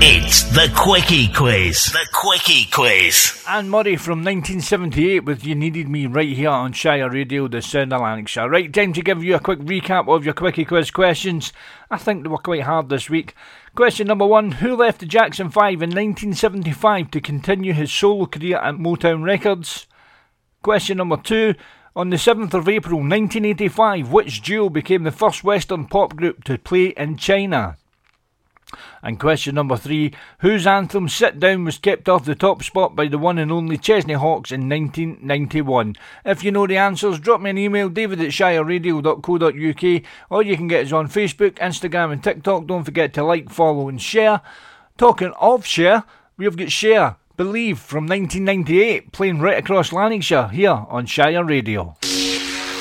It's the Quickie Quiz. The Quickie Quiz. Anne Murray from 1978 with You Needed Me right here on Shire Radio, the sound of Lanarkshire. Right, time to give you a quick recap of your Quickie Quiz questions. I think they were quite hard this week. Question number 1. Who left the Jackson 5 in 1975 to continue his solo career at Motown Records? Question number 2. On the 7th of April 1985, which duo became the first Western pop group to play in China? And question number 3, whose anthem Sit Down was kept off the top spot by the one and only Chesney Hawkes in 1991? If you know the answers, drop me an email, david@shireradio.co.uk, or you can get us on Facebook, Instagram and TikTok. Don't forget to like, follow and share. Talking of share, we've got Cher, Believe from 1998, playing right across Lanarkshire here on Shire Radio.